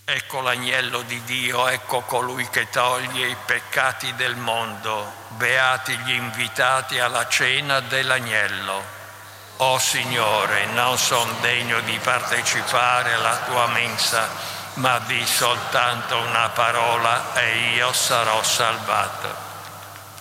Ecco l'agnello di Dio, ecco colui che toglie i peccati del mondo. Beati gli invitati alla cena dell'agnello. O Signore, non son degno di partecipare alla tua mensa, ma di soltanto una parola e io sarò salvato.